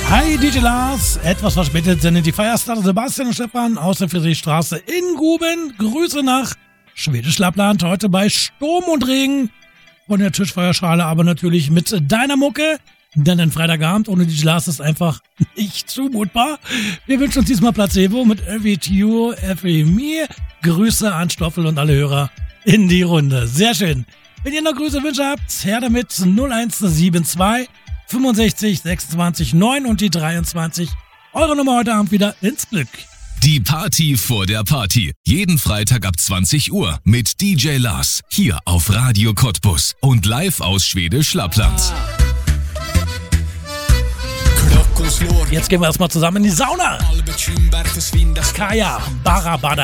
Hi DJ Lars, etwas verspätet sind die Feierstarter Sebastian und Stefan aus der Friedrichstraße in Guben. Grüße nach Schwedisch Lappland, heute bei Sturm und Regen von der Tischfeuerschale, aber natürlich mit deiner Mucke, denn ein Freitagabend ohne DJ Lars ist einfach nicht zumutbar. Wir wünschen uns diesmal Placebo mit Every You, Every Me. Grüße an Stoffel und alle Hörer in die Runde. Sehr schön. Wenn ihr noch Grüße, Wünsche habt, her damit 0172 65 26 9 und die 23. Eure Nummer heute Abend wieder ins Glück. Die Party vor der Party. Jeden Freitag ab 20 Uhr mit DJ Lars. Hier auf Radio Cottbus und live aus Schwedisch Lappland. Jetzt gehen wir erstmal zusammen in die Sauna. Kaya Barabada.